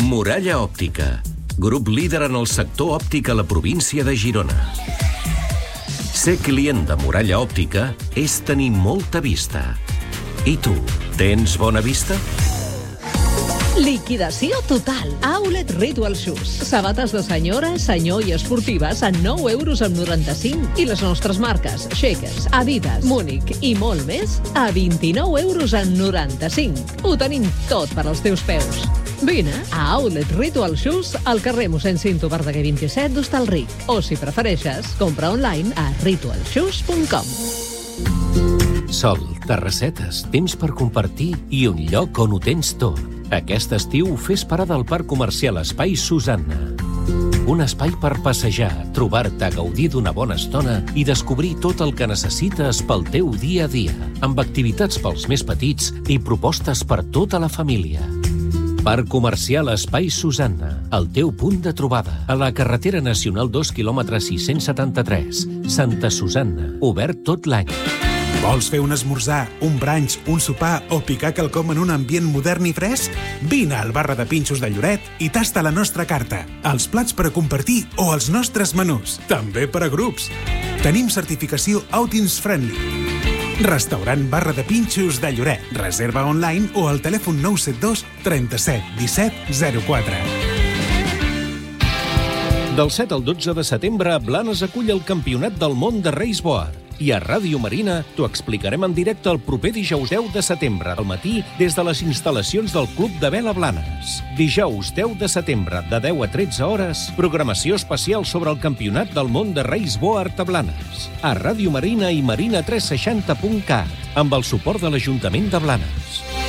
Muralla Òptica, grup líder en el sector òptic a la província de Girona. Ser client de Muralla Òptica és tenir molta vista. I tu, tens bona vista? Liquidació total. Outlet Ritual Shoes. Sabates de senyora, senyor i esportives a 9,95 €. I les nostres marques Shakers, Adidas, Múnich i molt més a 29,95 €. Ho tenim tot per als teus peus. Vine a Outlet Ritual Shoes al carrer mossèn Cinto Verdaguer 27 d'Hostalric. O, si prefereixes, compra online a ritualshoes.com. Sol, terrassetes, temps per compartir i un lloc on ho tens tot. Aquest estiu fes parada al Parc Comercial Espai Susanna. Un espai per passejar, trobar-te, gaudir d'una bona estona i descobrir tot el que necessites pel teu dia a dia, amb activitats pels més petits i propostes per tota la família. Parc Comercial Espai Susanna, el teu punt de trobada. A la carretera nacional 2 km 673, Santa Susanna, obert tot l'any. Vols fer un esmorzar, un brunch, un sopar o picar quelcom en un ambient modern i fresc? Vine al Barra de Pinxos de Lloret i tasta la nostra carta, els plats per a compartir o els nostres menús, també per a grups. Tenim certificació Outings Friendly. Restaurant Barra de Pinxos de Lloret. Reserva online o al telèfon 972 37 17 04. Del 7 al 12 de setembre, Blanes acull el Campionat del Món de Reis Boar. I a Ràdio Marina t'ho explicarem en directe el proper dijous 10 de setembre al matí des de les instal·lacions del Club de Vela Blanes. Dijous 10 de setembre, de 10 a 13 hores, programació especial sobre el Campionat del Món de Reis Boar a Blanes. A Ràdio Marina i marina360.cat, amb el suport de l'Ajuntament de Blanes.